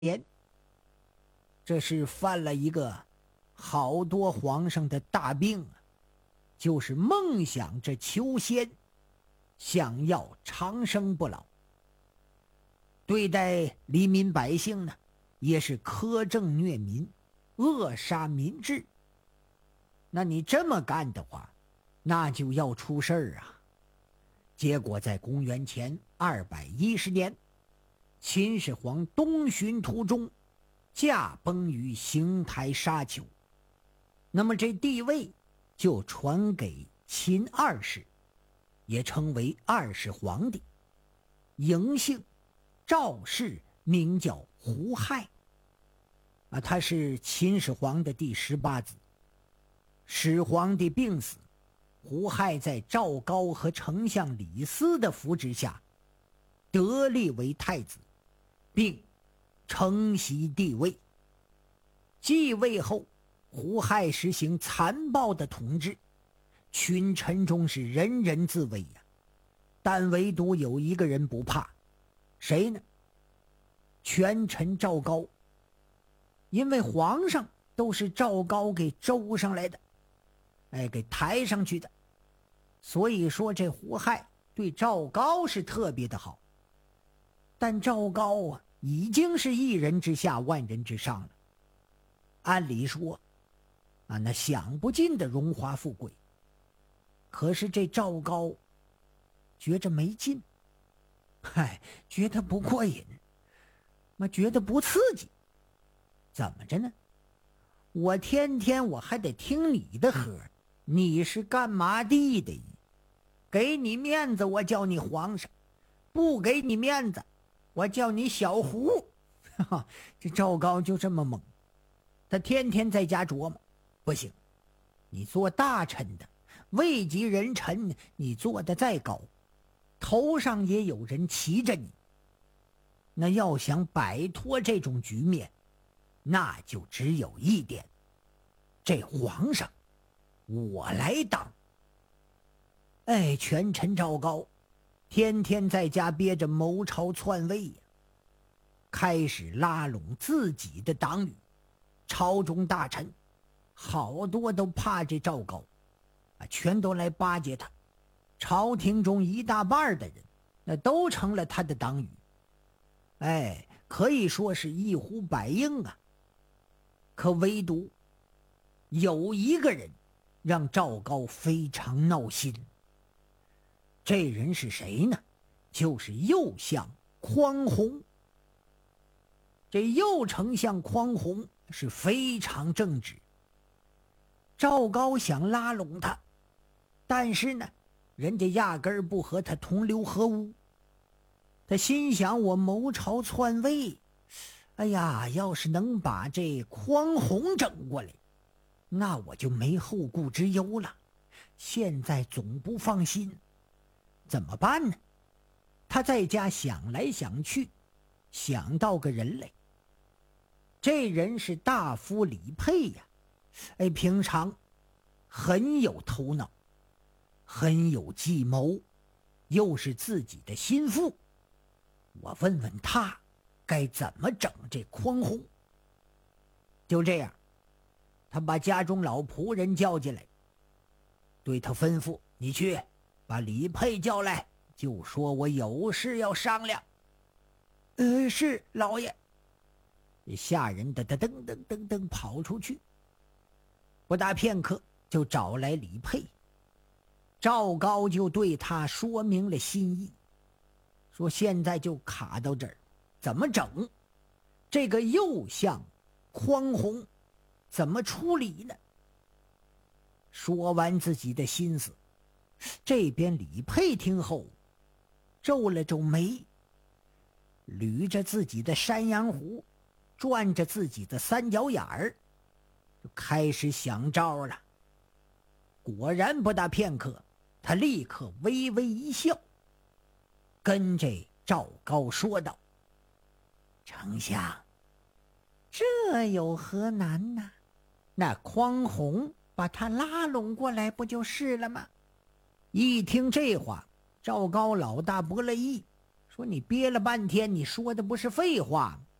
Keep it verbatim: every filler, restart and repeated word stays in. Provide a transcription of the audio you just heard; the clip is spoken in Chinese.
年，这是犯了一个好多皇上的大病啊，就是梦想着求仙，想要长生不老。对待黎民百姓呢，也是苛政虐民，扼杀民智。那你这么干的话，那就要出事儿啊。结果在公元前二百一十年，秦始皇东巡途中驾崩于邢台沙丘，那么这帝位就传给秦二世，也称为二世皇帝，嬴姓，赵氏，名叫胡亥啊，他是秦始皇的第十八子。始皇帝病死，胡亥在赵高和丞相李斯的扶持下得立为太子，并承袭帝位。继位后，胡亥实行残暴的统治，群臣中是人人自危呀、啊。但唯独有一个人不怕，谁呢？权臣赵高。因为皇上都是赵高给周上来的，哎，给抬上去的，所以说这胡亥对赵高是特别的好。但赵高啊，已经是一人之下万人之上了。按理说啊，那享不尽的荣华富贵，可是这赵高觉着没劲，嗨，觉得不过瘾，那觉得不刺激。怎么着呢？我天天我还得听你的喝，你是干嘛地的？给你面子我叫你皇上，不给你面子我叫你小胡。这赵高就这么猛，他天天在家琢磨，不行，你做大臣的位极人臣，你做的再高，头上也有人骑着你。那要想摆脱这种局面，那就只有一点，这皇上我来当。哎，权臣赵高天天在家憋着谋朝篡位呀、啊，开始拉拢自己的党羽，朝中大臣好多都怕这赵高啊，全都来巴结他。朝廷中一大半的人那都成了他的党羽，哎，可以说是一呼百应啊。可唯独有一个人让赵高非常闹心，这人是谁呢？就是右相匡弘。这右丞相匡弘是非常正直，赵高想拉拢他，但是呢，人家压根儿不和他同流合污。他心想，我谋朝篡位，哎呀，要是能把这匡弘整过来，那我就没后顾之忧了。现在总不放心，怎么办呢？他在家想来想去，想到个人来。这人是大夫李沛呀，哎，平常很有头脑，很有计谋，又是自己的心腹。我问问他该怎么整这匡弘。就这样，他把家中老仆人叫进来，对他吩咐，你去把李沛叫来，就说我有事要商量。呃，是老爷。下人的噔噔噔噔噔跑出去，不大片刻就找来李沛。赵高就对他说明了心意，说现在就卡到这儿，怎么整？这个右相匡弘怎么处理呢？说完自己的心思，这边李沛听后皱了皱眉，捋着自己的山羊胡，转着自己的三角眼儿，就开始想招了。果然不大片刻，他立刻微微一笑，跟这赵高说道：丞相，这有何难呢？那匡弘把他拉拢过来不就是了吗？一听这话，赵高老大不乐意，说你憋了半天，你说的不是废话吗？